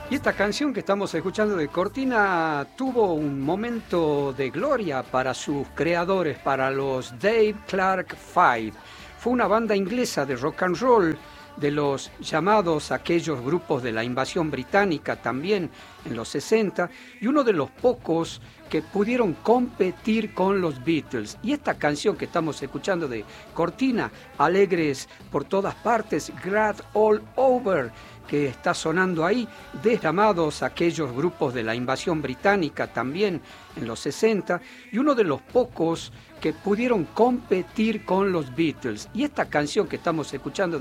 Y esta canción que estamos escuchando de Cortina tuvo un momento de gloria para sus creadores, para los Dave Clark Five. Fue una banda inglesa de rock and roll, de los llamados aquellos grupos de la invasión británica también en los 60, y uno de los pocos que pudieron competir con los Beatles. Y esta canción que estamos escuchando de Cortina, Alegres por todas partes, Glad All Over, que está sonando ahí, de llamados aquellos grupos de la invasión británica también en los 60, y uno de los pocos que pudieron competir con los Beatles. Y esta canción que estamos escuchando